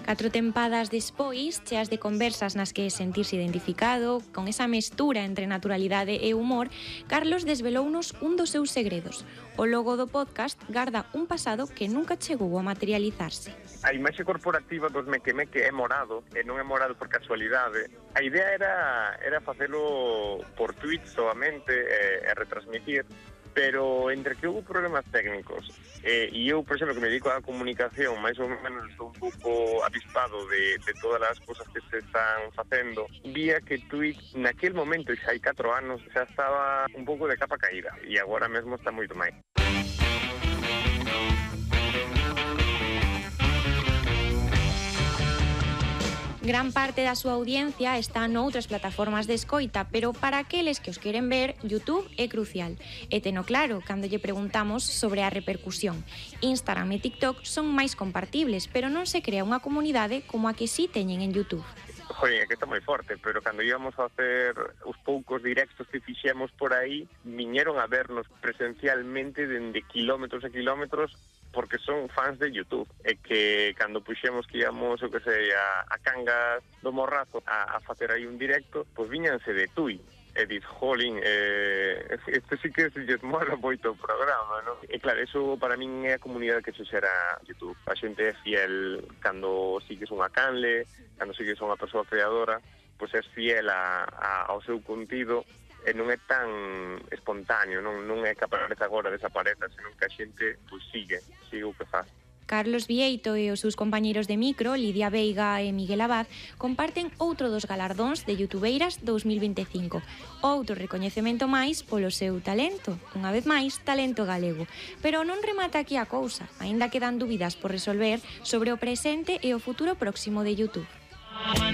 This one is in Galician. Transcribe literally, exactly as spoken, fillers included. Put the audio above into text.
Catro tempadas despois, cheas de conversas nas que sentirse identificado, con esa mestura entre naturalidade e humor, Carlos desvelounos un dos seus segredos. O logo do podcast garda un pasado que nunca chegou a materializarse. A imaxe corporativa dos Mequemeque é morado, e non é morado por casualidade. A idea era, era facelo por tweets solamente e, e retransmitir, pero entre que houve problemas técnicos eh, e eu, por exemplo, que me dedico á comunicación, máis ou menos estou un pouco avispado de, de todas as cousas que se están facendo, vía que Twitch naquel momento, xa hai catro anos, xa estaba un pouco de capa caída e agora mesmo está moito máis. Gran parte da súa audiencia está noutras plataformas de escoita, pero para aqueles que os queren ver, YouTube é crucial. E teno claro cando lle preguntamos sobre a repercusión. Instagram e TikTok son máis compartibles, pero non se crea unha comunidade como a que sí teñen en YouTube. Joder, é que está moi forte, pero cando íbamos a hacer os poucos directos que fixemos por aí, viñeron a vernos presencialmente dende kilómetros e kilómetros porque son fans de YouTube e que cando puxemos que íamos, o que sei, a, a Cangas do Morrazo a, a facer aí un directo, pois viñanse de Tui e dis, jolín, eh, este sí que se lles mola moito o programa, non? E claro, eso para min é a comunidade que se xera YouTube. A xente é fiel cando sigues unha canle, cando sigues unha persoa creadora, pois é fiel a, a, ao seu contido e non é tan espontáneo, non, non é que aparece agora, desapareza, senón que a xente pois, sigue, sigue o que faz. Carlos Vieito e os seus compañeiros de micro, Lidia Veiga e Miguel Abad, comparten outro dos galardóns de Youtubeiras dous mil vinte e cinco. Outro recoñecemento máis polo seu talento, unha vez máis, talento galego. Pero non remata aquí a cousa, aínda quedan dúbidas por resolver sobre o presente e o futuro próximo de YouTube.